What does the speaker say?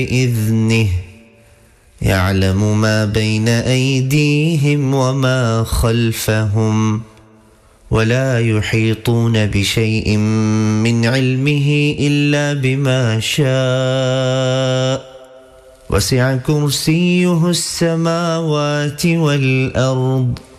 بإذنه يعلم ما بين أيديهم وما خلفهم ولا يحيطون بشيء من علمه إلا بما شاء وسع كرسيه السماوات والأرض